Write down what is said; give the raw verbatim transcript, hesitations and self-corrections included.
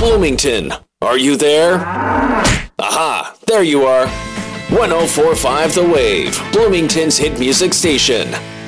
Bloomington, are you there? Aha, there you are. one oh four point five The Wave, Bloomington's hit music station.